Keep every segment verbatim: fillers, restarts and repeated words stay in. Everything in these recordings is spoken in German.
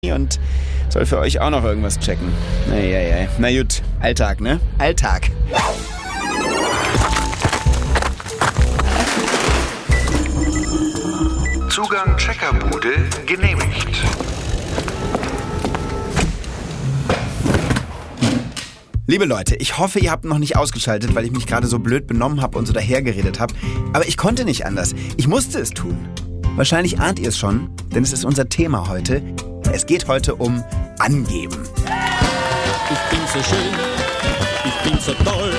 und soll für euch auch noch irgendwas checken. Eieiei. Na gut, Alltag, ne? Alltag. Zugang Checkerbude genehmigt. Liebe Leute, ich hoffe, ihr habt noch nicht ausgeschaltet, weil ich mich gerade so blöd benommen habe und so dahergeredet habe. Aber ich konnte nicht anders. Ich musste es tun. Wahrscheinlich ahnt ihr es schon, denn es ist unser Thema heute. Es geht heute um Angeben. Ich bin so schön, ich bin so toll.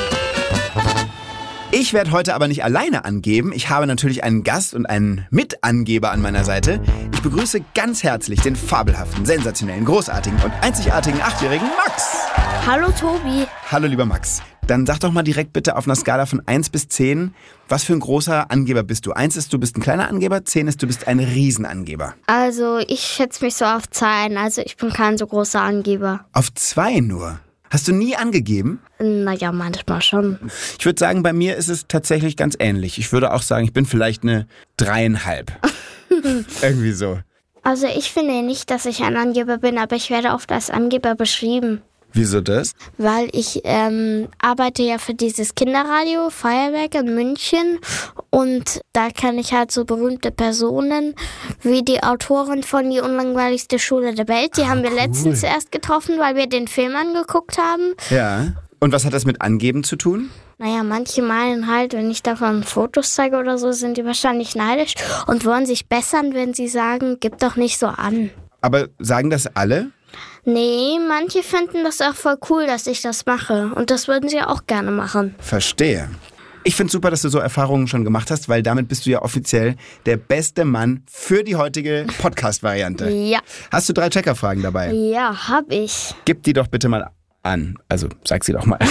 Ich werde heute aber nicht alleine angeben. Ich habe natürlich einen Gast und einen Mitangeber an meiner Seite. Ich begrüße ganz herzlich den fabelhaften, sensationellen, großartigen und einzigartigen achtjährigen Max. Hallo Tobi. Hallo lieber Max. Dann sag doch mal direkt bitte auf einer Skala von eins bis zehn, was für ein großer Angeber bist du? eins ist, du bist ein kleiner Angeber, zehn ist, du bist ein Riesenangeber. Also ich schätze mich so auf zwei ein, also ich bin kein so großer Angeber. Auf zwei nur? Hast du nie angegeben? Naja, manchmal schon. Ich würde sagen, bei mir ist es tatsächlich ganz ähnlich. Ich würde auch sagen, ich bin vielleicht eine dreieinhalb. Irgendwie so. Also ich finde nicht, dass ich ein Angeber bin, aber ich werde oft als Angeber beschrieben. Wieso das? Weil ich ähm, arbeite ja für dieses Kinderradio Feuerwerk in München und da kann ich halt so berühmte Personen wie die Autorin von Die unlangweiligste Schule der Welt. Die ah, haben wir cool. letztens erst getroffen, weil wir den Film angeguckt haben. Ja. Und was hat das mit Angeben zu tun? Naja, manche meinen halt, wenn ich davon Fotos zeige oder so, sind die wahrscheinlich neidisch und wollen sich bessern, wenn sie sagen, gib doch nicht so an. Aber sagen das alle? Nee, manche finden das auch voll cool, dass ich das mache. Und das würden sie auch gerne machen. Verstehe. Ich finde super, dass du so Erfahrungen schon gemacht hast, weil damit bist du ja offiziell der beste Mann für die heutige Podcast-Variante. Ja. Hast du drei Checkerfragen dabei? Ja, hab ich. Gib die doch bitte mal an. Also, sag sie doch mal.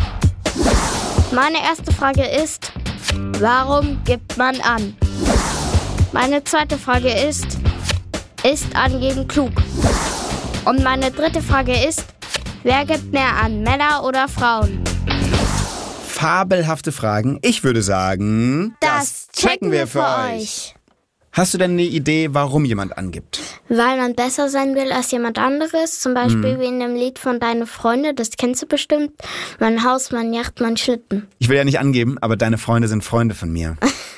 Meine erste Frage ist, warum gibt man an? Meine zweite Frage ist, ist Angeben klug? Und meine dritte Frage ist, wer gibt mehr an, Männer oder Frauen? Fabelhafte Fragen. Ich würde sagen, das, das checken wir für euch. Hast du denn eine Idee, warum jemand angibt? Weil man besser sein will als jemand anderes. Zum Beispiel hm. wie in dem Lied von Deine Freunde, das kennst du bestimmt. Mein Haus, mein Yacht, mein Schlitten. Ich will ja nicht angeben, aber deine Freunde sind Freunde von mir.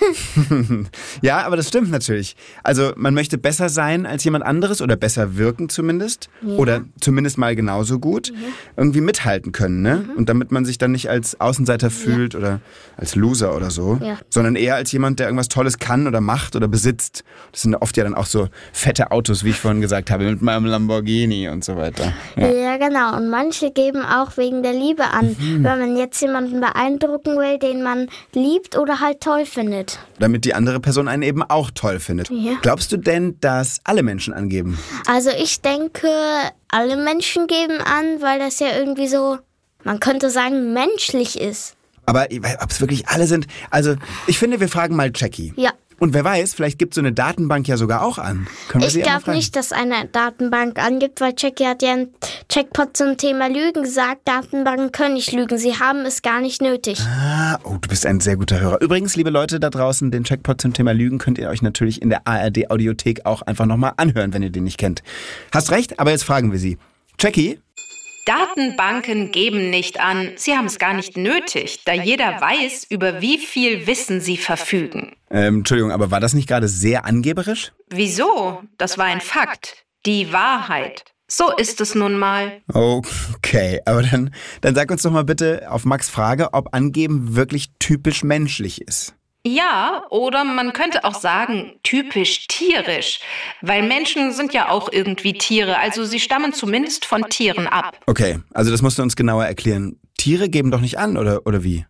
Ja, aber das stimmt natürlich. Also man möchte besser sein als jemand anderes oder besser wirken zumindest. Ja. Oder zumindest mal genauso gut. Ja. Irgendwie mithalten können, ne? Mhm. Und damit man sich dann nicht als Außenseiter fühlt ja. oder als Loser oder so. Ja. Sondern eher als jemand, der irgendwas Tolles kann oder macht oder besitzt. Das sind oft ja dann auch so fette Autos, wie ich vorhin gesagt habe, mit meinem Lamborghini und so weiter. Ja, ja genau. Und manche geben auch wegen der Liebe an. Mhm. Wenn man jetzt jemanden beeindrucken will, den man liebt oder halt toll findet. Damit die andere Person einen eben auch toll findet. Ja. Glaubst du denn, dass alle Menschen angeben? Also ich denke, alle Menschen geben an, weil das ja irgendwie so, man könnte sagen, menschlich ist. Aber ob es wirklich alle sind? Also ich finde, wir fragen mal Jackie. Ja. Und wer weiß, vielleicht gibt so eine Datenbank ja sogar auch an. Können wir ich glaube nicht, dass eine Datenbank angibt, weil Jackie hat ja einen Checkpot zum Thema Lügen gesagt. Datenbanken können nicht lügen, sie haben es gar nicht nötig. Ah, oh, du bist ein sehr guter Hörer. Übrigens, liebe Leute da draußen, den Checkpot zum Thema Lügen könnt ihr euch natürlich in der A R D-Audiothek auch einfach nochmal anhören, wenn ihr den nicht kennt. Hast recht, aber jetzt fragen wir sie. Jackie? Datenbanken geben nicht an, sie haben es gar nicht nötig, da jeder weiß, über wie viel Wissen sie verfügen. Ähm, Entschuldigung, aber war das nicht gerade sehr angeberisch? Wieso? Das war ein Fakt. Die Wahrheit. So ist es nun mal. Okay, aber dann, dann sag uns doch mal bitte auf Max' Frage, ob Angeben wirklich typisch menschlich ist. Ja, oder man könnte auch sagen, typisch tierisch. Weil Menschen sind ja auch irgendwie Tiere, also sie stammen zumindest von Tieren ab. Okay, also das musst du uns genauer erklären. Tiere geben doch nicht an, oder, oder wie?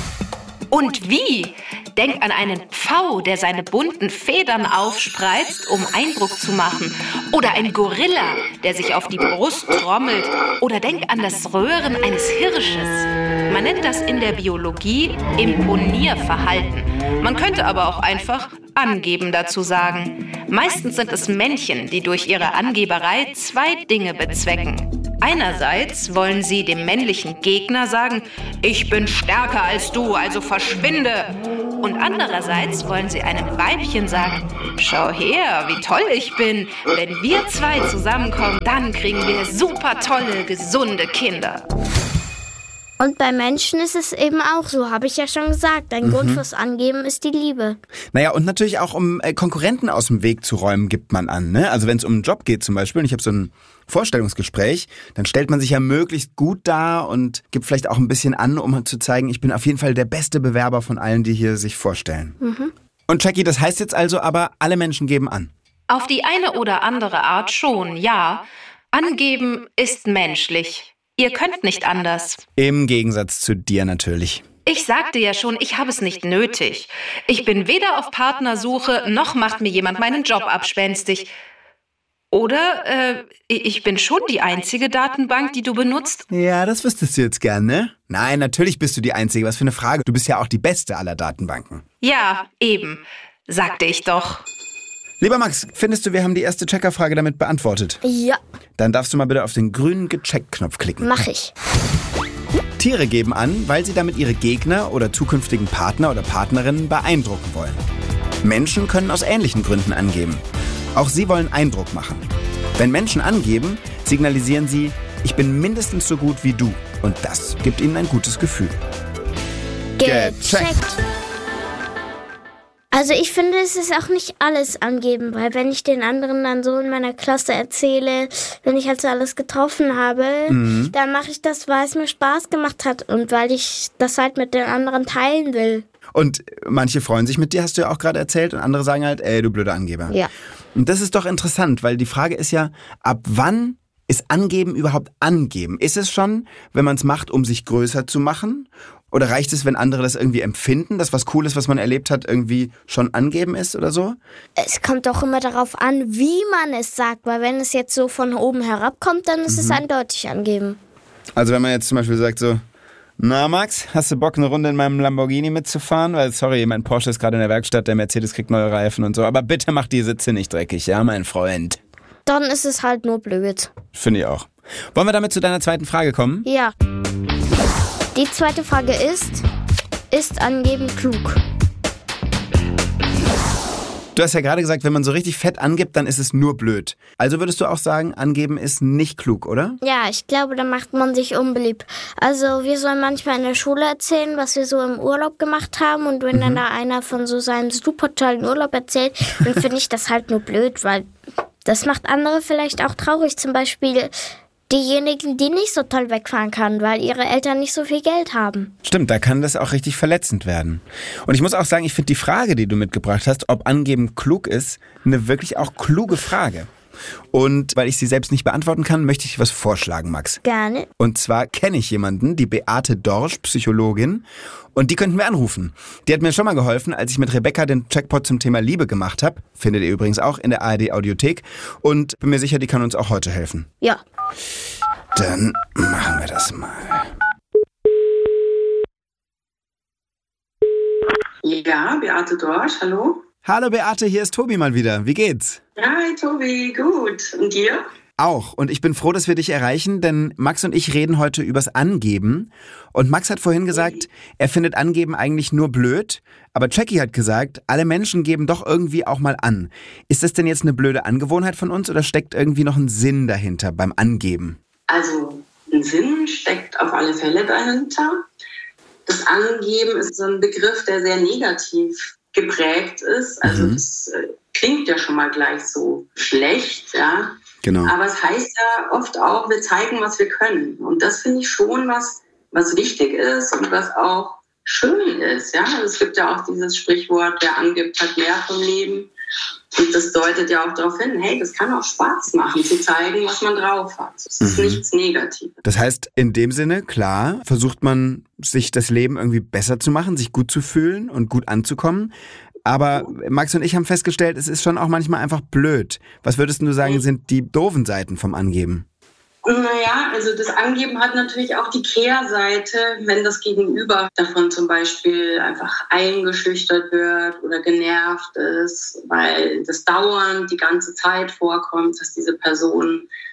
Und wie? Denk an einen Pfau, der seine bunten Federn aufspreizt, um Eindruck zu machen. Oder ein Gorilla, der sich auf die Brust trommelt. Oder denk an das Röhren eines Hirsches. Man nennt das in der Biologie Imponierverhalten. Man könnte aber auch einfach Angeben dazu sagen. Meistens sind es Männchen, die durch ihre Angeberei zwei Dinge bezwecken. Einerseits wollen sie dem männlichen Gegner sagen, ich bin stärker als du, also verschwinde. Und andererseits wollen sie einem Weibchen sagen, schau her, wie toll ich bin. Wenn wir zwei zusammenkommen, dann kriegen wir super tolle, gesunde Kinder. Und bei Menschen ist es eben auch so, habe ich ja schon gesagt. Ein mhm. Grund fürs Angeben ist die Liebe. Naja, und natürlich auch, um äh, Konkurrenten aus dem Weg zu räumen, gibt man an. Ne? Also wenn es um einen Job geht zum Beispiel, und ich habe so ein Vorstellungsgespräch, dann stellt man sich ja möglichst gut dar und gibt vielleicht auch ein bisschen an, um zu zeigen, ich bin auf jeden Fall der beste Bewerber von allen, die hier sich vorstellen. Mhm. Und Jackie, das heißt jetzt also aber, alle Menschen geben an? Auf die eine oder andere Art schon, ja. Angeben ist menschlich. Ihr könnt nicht anders. Im Gegensatz zu dir natürlich. Ich sagte ja schon, ich habe es nicht nötig. Ich bin weder auf Partnersuche, noch macht mir jemand meinen Job abspenstig. Oder äh, ich bin schon die einzige Datenbank, die du benutzt? Ja, das wüsstest du jetzt gern, ne? Nein, natürlich bist du die Einzige. Was für eine Frage. Du bist ja auch die beste aller Datenbanken. Ja, eben. Sagte ich doch. Lieber Max, findest du, wir haben die erste Checkerfrage damit beantwortet? Ja. Dann darfst du mal bitte auf den grünen Gecheckt-Knopf klicken. Mach ich. Tiere geben an, weil sie damit ihre Gegner oder zukünftigen Partner oder Partnerinnen beeindrucken wollen. Menschen können aus ähnlichen Gründen angeben. Auch sie wollen Eindruck machen. Wenn Menschen angeben, signalisieren sie, ich bin mindestens so gut wie du. Und das gibt ihnen ein gutes Gefühl. Gecheckt. Also ich finde, es ist auch nicht alles angeben, weil wenn ich den anderen dann so in meiner Klasse erzähle, wenn ich halt so alles getroffen habe, mhm. dann mache ich das, weil es mir Spaß gemacht hat und weil ich das halt mit den anderen teilen will. Und manche freuen sich mit dir, hast du ja auch gerade erzählt, und andere sagen halt, ey, du blöder Angeber. Ja. Und das ist doch interessant, weil die Frage ist ja, ab wann ist Angeben überhaupt Angeben? Ist es schon, wenn man es macht, um sich größer zu machen? Oder reicht es, wenn andere das irgendwie empfinden, dass was Cooles, was man erlebt hat, irgendwie schon angeben ist oder so? Es kommt doch immer darauf an, wie man es sagt, weil wenn es jetzt so von oben herabkommt, dann ist mhm. es eindeutig angeben. Also wenn man jetzt zum Beispiel sagt so, na Max, hast du Bock, eine Runde in meinem Lamborghini mitzufahren? Weil, sorry, mein Porsche ist gerade in der Werkstatt, der Mercedes kriegt neue Reifen und so, aber bitte mach die Sitze nicht dreckig, ja, mein Freund? Dann ist es halt nur blöd. Finde ich auch. Wollen wir damit zu deiner zweiten Frage kommen? Ja. Die zweite Frage ist, ist Angeben klug? Du hast ja gerade gesagt, wenn man so richtig fett angibt, dann ist es nur blöd. Also würdest du auch sagen, Angeben ist nicht klug, oder? Ja, ich glaube, da macht man sich unbeliebt. Also wir sollen manchmal in der Schule erzählen, was wir so im Urlaub gemacht haben. Und wenn mhm. dann da einer von so seinem super tollen Urlaub erzählt, dann finde ich das halt nur blöd, weil das macht andere vielleicht auch traurig. Zum Beispiel diejenigen, die nicht so toll wegfahren können, weil ihre Eltern nicht so viel Geld haben. Stimmt, da kann das auch richtig verletzend werden. Und ich muss auch sagen, ich finde die Frage, die du mitgebracht hast, ob Angeben klug ist, eine wirklich auch kluge Frage. Und weil ich sie selbst nicht beantworten kann, möchte ich dir was vorschlagen, Max. Gerne. Und zwar kenne ich jemanden, die Beate Dorsch, Psychologin, und die könnten wir anrufen. Die hat mir schon mal geholfen, als ich mit Rebecca den Checkpot zum Thema Liebe gemacht habe. Findet ihr übrigens auch in der A R D-Audiothek. Und bin mir sicher, die kann uns auch heute helfen. Ja. Dann machen wir das mal. Ja, Beate Dorsch, hallo. Hallo Beate, hier ist Tobi mal wieder. Wie geht's? Hi Tobi, gut. Und dir? Auch. Und ich bin froh, dass wir dich erreichen, denn Max und ich reden heute übers Angeben. Und Max hat vorhin gesagt, er findet Angeben eigentlich nur blöd. Aber Jackie hat gesagt, alle Menschen geben doch irgendwie auch mal an. Ist das denn jetzt eine blöde Angewohnheit von uns oder steckt irgendwie noch ein Sinn dahinter beim Angeben? Also ein Sinn steckt auf alle Fälle dahinter. Das Angeben ist so ein Begriff, der sehr negativ geprägt ist. Also mhm. das äh, klingt ja schon mal gleich so schlecht, ja. Genau. Aber es heißt ja oft auch, wir zeigen, was wir können. Und das finde ich schon was, was wichtig ist und was auch schön ist. Ja? Es gibt ja auch dieses Sprichwort, wer angibt, hat mehr vom Leben. Und das deutet ja auch darauf hin, hey, das kann auch Spaß machen, zu zeigen, was man drauf hat. Das ist mhm. nichts Negatives. Das heißt, in dem Sinne, klar, versucht man, sich das Leben irgendwie besser zu machen, sich gut zu fühlen und gut anzukommen. Aber Max und ich haben festgestellt, es ist schon auch manchmal einfach blöd. Was würdest du sagen, sind die doofen Seiten vom Angeben? Naja, also das Angeben hat natürlich auch die Kehrseite, wenn das Gegenüber davon zum Beispiel einfach eingeschüchtert wird oder genervt ist, weil das dauernd die ganze Zeit vorkommt, dass diese Person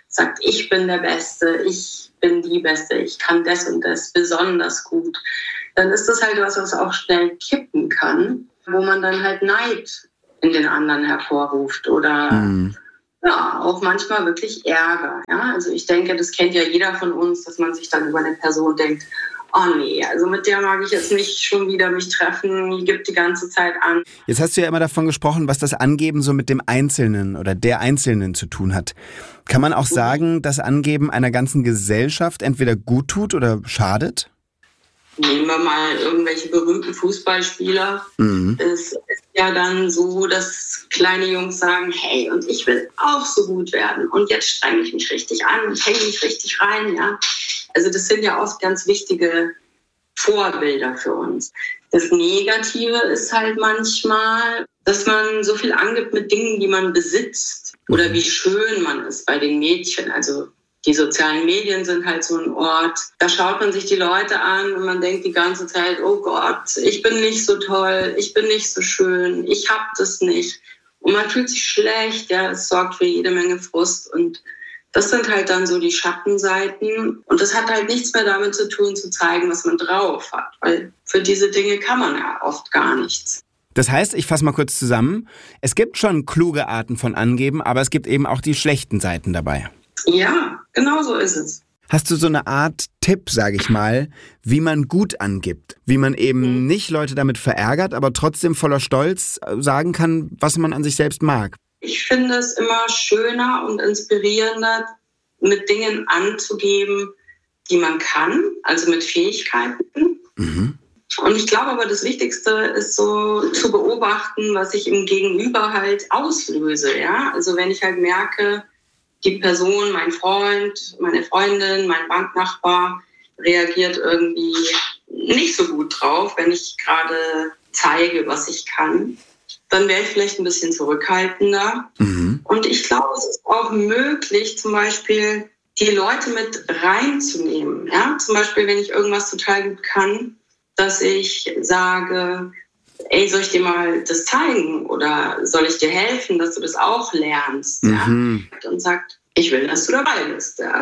sagt, ich bin der Beste, ich bin die Beste, ich kann das und das besonders gut, dann ist das halt was, was auch schnell kippen kann, wo man dann halt Neid in den anderen hervorruft oder mhm. ja, auch manchmal wirklich Ärger. Ja? Also ich denke, das kennt ja jeder von uns, dass man sich dann über eine Person denkt, oh nee, also mit der mag ich jetzt nicht schon wieder mich treffen, die gibt die ganze Zeit an. Jetzt hast du ja immer davon gesprochen, was das Angeben so mit dem Einzelnen oder der Einzelnen zu tun hat. Kann man auch sagen, dass Angeben einer ganzen Gesellschaft entweder gut tut oder schadet? Nehmen wir mal irgendwelche berühmten Fußballspieler. Mhm. Es ist ja dann so, dass kleine Jungs sagen, hey, und ich will auch so gut werden. Und jetzt strenge ich mich richtig an und hänge mich richtig rein. Ja? Also das sind ja oft ganz wichtige Vorbilder für uns. Das Negative ist halt manchmal, dass man so viel angibt mit Dingen, die man besitzt oder wie schön man ist bei den Mädchen. Also die sozialen Medien sind halt so ein Ort, da schaut man sich die Leute an und man denkt die ganze Zeit, oh Gott, ich bin nicht so toll, ich bin nicht so schön, ich hab das nicht. Und man fühlt sich schlecht, ja, es sorgt für jede Menge Frust und das sind halt dann so die Schattenseiten. Und das hat halt nichts mehr damit zu tun, zu zeigen, was man drauf hat. Weil für diese Dinge kann man ja oft gar nichts. Das heißt, ich fasse mal kurz zusammen, es gibt schon kluge Arten von Angeben, aber es gibt eben auch die schlechten Seiten dabei. Ja, genau so ist es. Hast du so eine Art Tipp, sage ich mal, wie man gut angibt? Wie man eben nicht Leute damit verärgert, aber trotzdem voller Stolz sagen kann, was man an sich selbst mag? Ich finde es immer schöner und inspirierender, mit Dingen anzugeben, die man kann, also mit Fähigkeiten. Mhm. Und ich glaube aber, das Wichtigste ist so zu beobachten, was ich im Gegenüber halt auslöse. Ja? Also wenn ich halt merke, die Person, mein Freund, meine Freundin, mein Banknachbar reagiert irgendwie nicht so gut drauf, wenn ich gerade zeige, was ich kann, dann wäre ich vielleicht ein bisschen zurückhaltender. Mhm. Und ich glaube, es ist auch möglich, zum Beispiel die Leute mit reinzunehmen. Ja? Zum Beispiel, wenn ich irgendwas total gut kann, dass ich sage, ey, soll ich dir mal das zeigen oder soll ich dir helfen, dass du das auch lernst? Mhm. Ja? Und sagt, ich will, dass du dabei bist. Ja?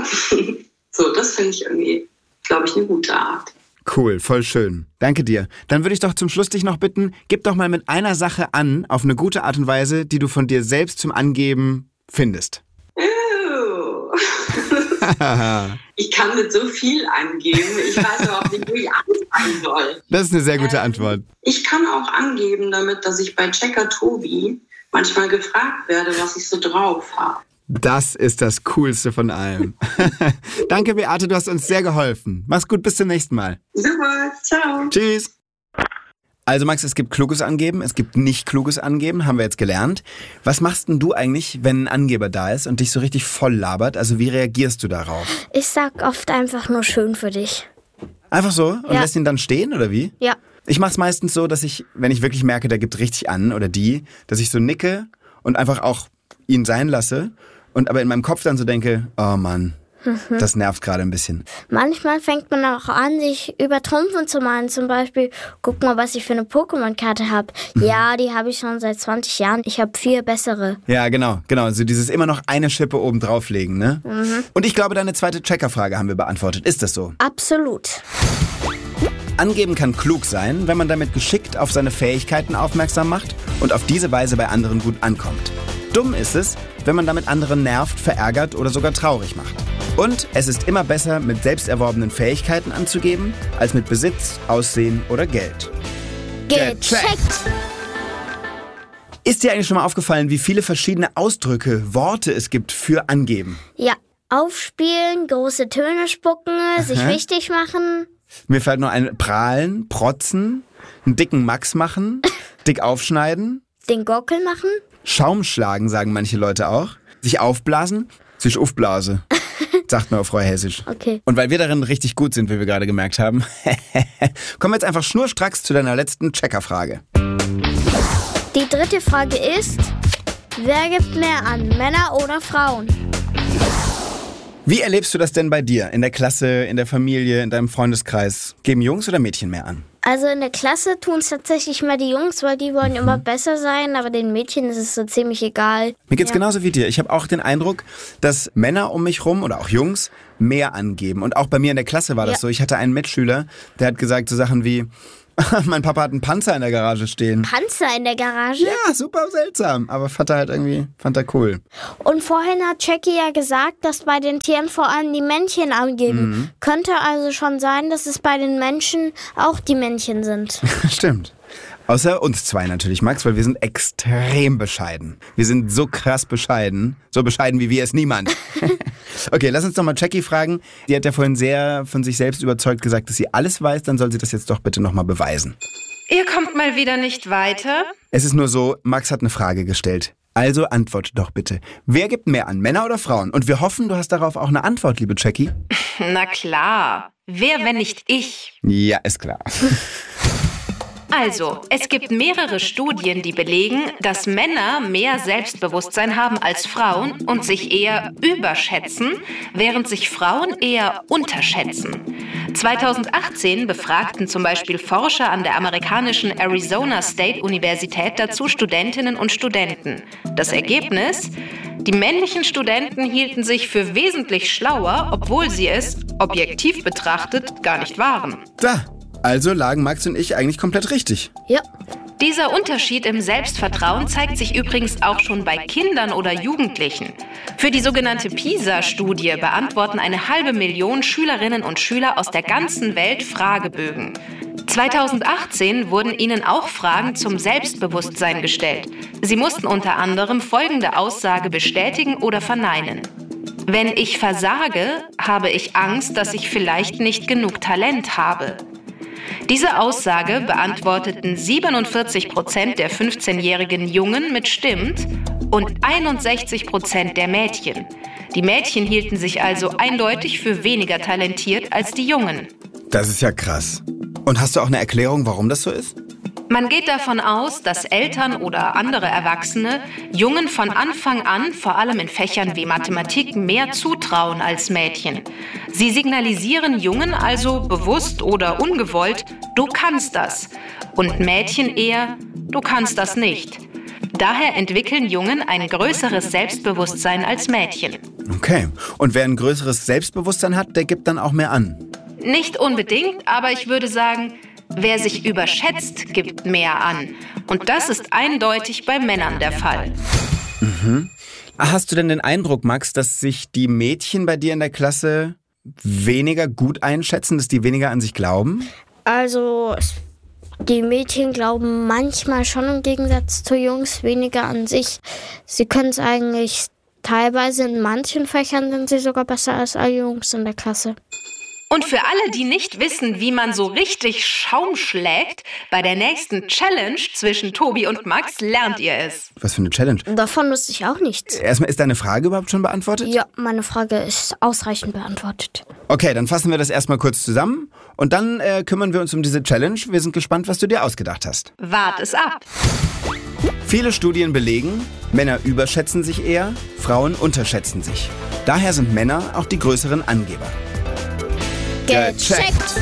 So, das finde ich irgendwie, glaube ich, eine gute Art. Cool, voll schön. Danke dir. Dann würde ich doch zum Schluss dich noch bitten, gib doch mal mit einer Sache an, auf eine gute Art und Weise, die du von dir selbst zum Angeben findest. Oh. Ich kann mit so viel angeben. Ich weiß aber auch nicht, wo ich anfangen soll. Das ist eine sehr gute ähm, Antwort. Ich kann auch angeben damit, dass ich bei Checker Tobi manchmal gefragt werde, was ich so drauf habe. Das ist das Coolste von allem. Danke, Beate, du hast uns sehr geholfen. Mach's gut, bis zum nächsten Mal. Super, ciao. Tschüss. Also Max, es gibt kluges Angeben, es gibt nicht kluges Angeben, haben wir jetzt gelernt. Was machst denn du eigentlich, wenn ein Angeber da ist und dich so richtig voll labert? Also wie reagierst du darauf? Ich sag oft einfach nur schön für dich. Einfach so? Und ja. lässt ihn dann stehen, oder wie? Ja. Ich mach's meistens so, dass ich, wenn ich wirklich merke, der gibt richtig an, oder die, dass ich so nicke und einfach auch ihn sein lasse. Und aber in meinem Kopf dann so denke, oh Mann, mhm. das nervt gerade ein bisschen. Manchmal fängt man auch an, sich übertrumpfen zu meinen. Zum Beispiel, guck mal, was ich für eine Pokémon-Karte habe. Mhm. Ja, die habe ich schon seit zwanzig Jahren. Ich habe vier bessere. Ja, genau, genau. Also dieses immer noch eine Schippe oben drauflegen, ne? Mhm. Und ich glaube, deine zweite Checkerfrage haben wir beantwortet. Ist das so? Absolut. Angeben kann klug sein, wenn man damit geschickt auf seine Fähigkeiten aufmerksam macht und auf diese Weise bei anderen gut ankommt. Dumm ist es, wenn man damit andere nervt, verärgert oder sogar traurig macht. Und es ist immer besser, mit selbst erworbenen Fähigkeiten anzugeben, als mit Besitz, Aussehen oder Geld. Gecheckt! Ist dir eigentlich schon mal aufgefallen, wie viele verschiedene Ausdrücke, Worte es gibt für Angeben? Ja, aufspielen, große Töne spucken, Aha. sich wichtig machen. Mir fällt noch ein prahlen, protzen, einen dicken Max machen, dick aufschneiden. Den Gockel machen. Schaum schlagen, sagen manche Leute auch. Sich aufblasen, sich aufblase, sagt man auf Freuhessisch. Okay. Und weil wir darin richtig gut sind, wie wir gerade gemerkt haben, kommen wir jetzt einfach schnurstracks zu deiner letzten Checkerfrage. Die dritte Frage ist, wer gibt mehr an, Männer oder Frauen? Wie erlebst du das denn bei dir? In der Klasse, in der Familie, in deinem Freundeskreis? Geben Jungs oder Mädchen mehr an? Also in der Klasse tun es tatsächlich mal die Jungs, weil die wollen mhm. immer besser sein, aber den Mädchen ist es so ziemlich egal. Mir geht's ja. genauso wie dir. Ich habe auch den Eindruck, dass Männer um mich rum oder auch Jungs mehr angeben. Und auch bei mir in der Klasse war das ja. so. Ich hatte einen Mitschüler, der hat gesagt so Sachen wie, mein Papa hat einen Panzer in der Garage stehen. Panzer in der Garage? Ja, super seltsam. Aber fand er halt irgendwie, fand er cool. Und vorhin hat Jackie ja gesagt, dass bei den Tieren vor allem die Männchen angeben. Mhm. Könnte also schon sein, dass es bei den Menschen auch die Männchen sind. Stimmt. Außer uns zwei natürlich, Max, weil wir sind extrem bescheiden. Wir sind so krass bescheiden. So bescheiden wie wir es niemand. Okay, lass uns doch mal Jackie fragen. Die hat ja vorhin sehr von sich selbst überzeugt gesagt, dass sie alles weiß. Dann soll sie das jetzt doch bitte nochmal beweisen. Ihr kommt mal wieder nicht weiter. Es ist nur so, Max hat eine Frage gestellt. Also antworte doch bitte. Wer gibt mehr an, Männer oder Frauen? Und wir hoffen, du hast darauf auch eine Antwort, liebe Jackie. Na klar. Wer, wenn nicht ich? Ja, ist klar. Also, es gibt mehrere Studien, die belegen, dass Männer mehr Selbstbewusstsein haben als Frauen und sich eher überschätzen, während sich Frauen eher unterschätzen. zweitausendachtzehn befragten zum Beispiel Forscher an der amerikanischen Arizona State Universität dazu Studentinnen und Studenten. Das Ergebnis? Die männlichen Studenten hielten sich für wesentlich schlauer, obwohl sie es, objektiv betrachtet, gar nicht waren. Da! Also lagen Max und ich eigentlich komplett richtig. Ja. Dieser Unterschied im Selbstvertrauen zeigt sich übrigens auch schon bei Kindern oder Jugendlichen. Für die sogenannte PISA-Studie beantworten eine halbe Million Schülerinnen und Schüler aus der ganzen Welt Fragebögen. zweitausendachtzehn wurden ihnen auch Fragen zum Selbstbewusstsein gestellt. Sie mussten unter anderem folgende Aussage bestätigen oder verneinen. Wenn ich versage, habe ich Angst, dass ich vielleicht nicht genug Talent habe. Diese Aussage beantworteten siebenundvierzig Prozent der fünfzehnjährigen Jungen mit stimmt und einundsechzig Prozent der Mädchen. Die Mädchen hielten sich also eindeutig für weniger talentiert als die Jungen. Das ist ja krass. Und hast du auch eine Erklärung, warum das so ist? Man geht davon aus, dass Eltern oder andere Erwachsene Jungen von Anfang an, vor allem in Fächern wie Mathematik, mehr zutrauen als Mädchen. Sie signalisieren Jungen also bewusst oder ungewollt, du kannst das. Und Mädchen eher, du kannst das nicht. Daher entwickeln Jungen ein größeres Selbstbewusstsein als Mädchen. Okay. Und wer ein größeres Selbstbewusstsein hat, der gibt dann auch mehr an? Nicht unbedingt, aber ich würde sagen, wer sich überschätzt, gibt mehr an. Und das ist eindeutig bei Männern der Fall. Mhm. Hast du denn den Eindruck, Max, dass sich die Mädchen bei dir in der Klasse weniger gut einschätzen, dass die weniger an sich glauben? Also, die Mädchen glauben manchmal schon im Gegensatz zu Jungs weniger an sich. Sie können es eigentlich teilweise in manchen Fächern sind sie sogar besser als alle Jungs in der Klasse. Und für alle, die nicht wissen, wie man so richtig Schaum schlägt, bei der nächsten Challenge zwischen Tobi und Max lernt ihr es. Was für eine Challenge? Davon wusste ich auch nichts. Erstmal, ist deine Frage überhaupt schon beantwortet? Ja, meine Frage ist ausreichend beantwortet. Okay, dann fassen wir das erstmal kurz zusammen und dann äh, kümmern wir uns um diese Challenge. Wir sind gespannt, was du dir ausgedacht hast. Wart es ab. Viele Studien belegen, Männer überschätzen sich eher, Frauen unterschätzen sich. Daher sind Männer auch die größeren Angeber. Gecheckt!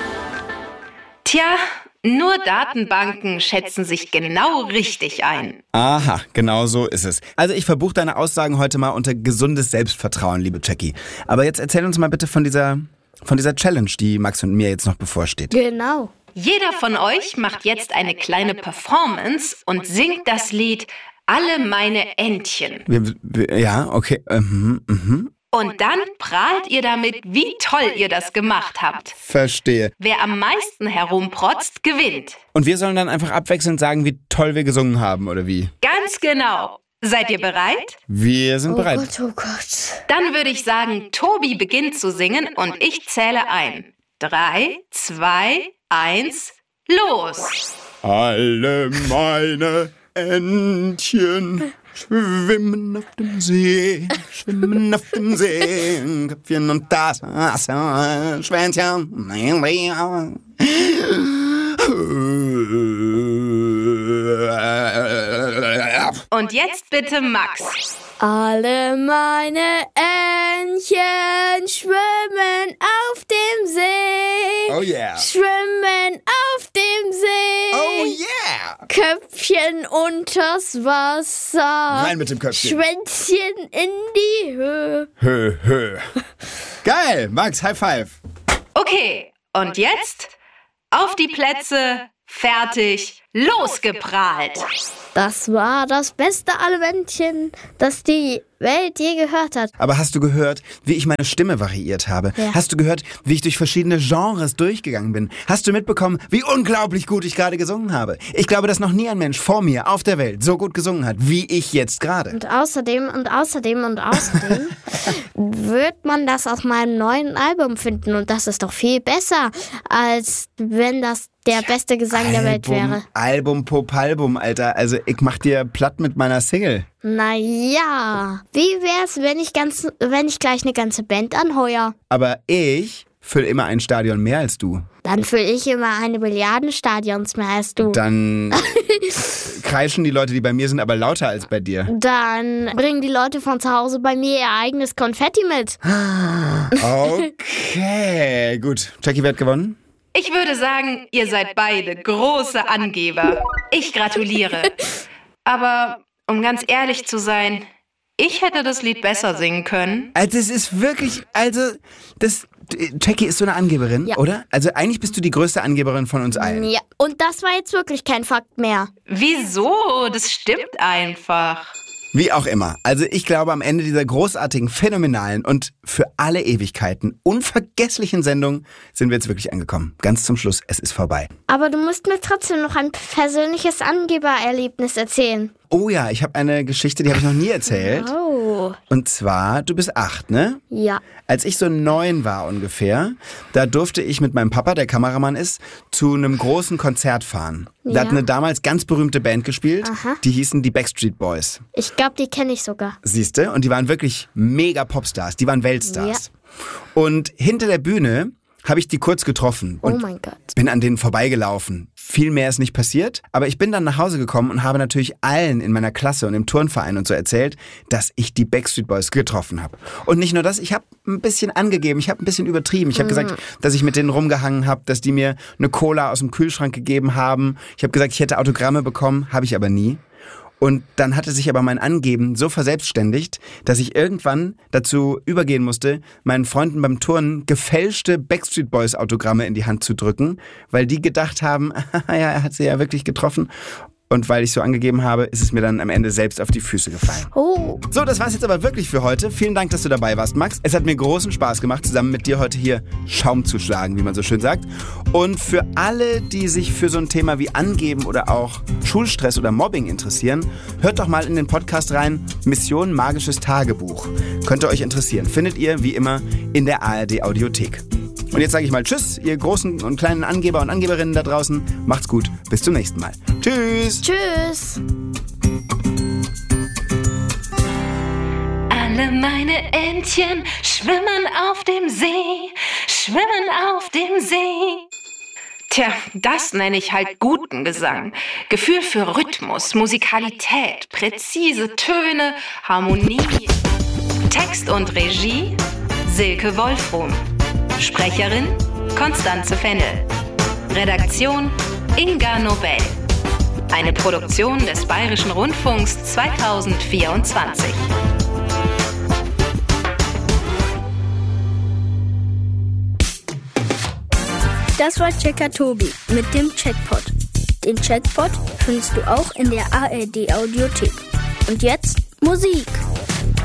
Tja, nur Datenbanken schätzen sich genau richtig ein. Aha, genau so ist es. Also ich verbuche deine Aussagen heute mal unter gesundes Selbstvertrauen, liebe Jackie. Aber jetzt erzähl uns mal bitte von dieser, von dieser Challenge, die Max und mir jetzt noch bevorsteht. Genau. Jeder von euch macht jetzt eine kleine Performance und singt das Lied Alle meine Entchen. Wir, wir, ja, okay. Mhm, mhm. Und dann prahlt ihr damit, wie toll ihr das gemacht habt. Verstehe. Wer am meisten herumprotzt, gewinnt. Und wir sollen dann einfach abwechselnd sagen, wie toll wir gesungen haben, oder wie? Ganz genau. Seid ihr bereit? Wir sind Oh bereit. Gott, oh Gott. Dann würde ich sagen, Tobi beginnt zu singen und ich zähle ein. Drei, zwei, eins, los! Alle meine Entchen schwimmen auf dem See, schwimmen auf dem See, Köpfchen und das Schwänzchen. Und jetzt bitte Max. Alle meine Entchen schwimmen auf dem See. Oh yeah. Schwimmen auf dem See. Oh yeah. Köpfchen unters Wasser. Rein mit dem Köpfchen. Schwänzchen in die Höhe. Hö, hö. Geil, Max, High Five. Okay, und jetzt auf die Plätze, fertig, losgeprahlt. Das war das beste Adventchen, das die Welt je gehört hat. Aber hast du gehört, wie ich meine Stimme variiert habe? Ja. Hast du gehört, wie ich durch verschiedene Genres durchgegangen bin? Hast du mitbekommen, wie unglaublich gut ich gerade gesungen habe? Ich glaube, dass noch nie ein Mensch vor mir auf der Welt so gut gesungen hat, wie ich jetzt gerade. Und außerdem und außerdem und außerdem wird man das auf meinem neuen Album finden. Und das ist doch viel besser, als wenn das der beste Gesang der Welt wäre. Album, Popalbum, Alter. Also ich mach dir platt mit meiner Single. Naja, wie wär's, wenn ich, ganz, wenn ich gleich eine ganze Band anheuer? Aber ich fülle immer ein Stadion mehr als du. Dann fülle ich immer eine Milliarde Stadions mehr als du. Dann kreischen die Leute, die bei mir sind, aber lauter als bei dir. Dann bringen die Leute von zu Hause bei mir ihr eigenes Konfetti mit. Okay, gut. Jackie, wer hat gewonnen? Ich würde sagen, ihr seid beide große Angeber. Ich gratuliere. Aber um ganz ehrlich zu sein, ich hätte das Lied besser singen können. Also es ist wirklich, also das, Jackie ist so eine Angeberin, Ja. oder? Also eigentlich bist du die größte Angeberin von uns allen. Ja, und das war jetzt wirklich kein Fakt mehr. Wieso? Das stimmt einfach. Wie auch immer. Also ich glaube, am Ende dieser großartigen, phänomenalen und für alle Ewigkeiten unvergesslichen Sendung sind wir jetzt wirklich angekommen. Ganz zum Schluss, es ist vorbei. Aber du musst mir trotzdem noch ein persönliches Angebererlebnis erzählen. Oh ja, ich habe eine Geschichte, die habe ich noch nie erzählt. Oh. Und zwar, du bist acht, ne? Ja. Als ich so neun war ungefähr, da durfte ich mit meinem Papa, der Kameramann ist, zu einem großen Konzert fahren. Da Ja. hat eine damals ganz berühmte Band gespielt, Aha. die hießen die Backstreet Boys. Ich glaube, die kenne ich sogar. Siehste? Und die waren wirklich mega Popstars, die waren Weltstars. Und hinter der Bühne habe ich die kurz getroffen Oh und mein Gott. bin an denen vorbeigelaufen. Viel mehr ist nicht passiert, aber ich bin dann nach Hause gekommen und habe natürlich allen in meiner Klasse und im Turnverein und so erzählt, dass ich die Backstreet Boys getroffen habe. Und nicht nur das, ich habe ein bisschen angegeben, ich habe ein bisschen übertrieben. Ich habe gesagt, dass ich mit denen rumgehangen habe, dass die mir eine Cola aus dem Kühlschrank gegeben haben. Ich habe gesagt, ich hätte Autogramme bekommen, habe ich aber nie. Und dann hatte sich aber mein Angeben so verselbstständigt, dass ich irgendwann dazu übergehen musste, meinen Freunden beim Turnen gefälschte Backstreet Boys Autogramme in die Hand zu drücken, weil die gedacht haben, ja, er hat sie ja wirklich getroffen. Und weil ich so angegeben habe, ist es mir dann am Ende selbst auf die Füße gefallen. Oh. So, das war's jetzt aber wirklich für heute. Vielen Dank, dass du dabei warst, Max. Es hat mir großen Spaß gemacht, zusammen mit dir heute hier Schaum zu schlagen, wie man so schön sagt. Und für alle, die sich für so ein Thema wie Angeben oder auch Schulstress oder Mobbing interessieren, hört doch mal in den Podcast rein, Mission Magisches Tagebuch. Könnte euch interessieren. Findet ihr, wie immer, in der A R D Audiothek. Und jetzt sage ich mal Tschüss, ihr großen und kleinen Angeber und Angeberinnen da draußen. Macht's gut, bis zum nächsten Mal. Tschüss. Tschüss. Alle meine Entchen schwimmen auf dem See, schwimmen auf dem See. Tja, das nenne ich halt guten Gesang. Gefühl für Rhythmus, Musikalität, präzise Töne, Harmonie. Text und Regie Silke Wolfrum. Sprecherin Konstanze Fennel. Redaktion Inga Nobel. Eine Produktion des Bayerischen Rundfunks zweitausendvierundzwanzig. Das war Checker Tobi mit dem Chatpod. Den Chatpod findest du auch in der A R D Audiothek. Und jetzt Musik.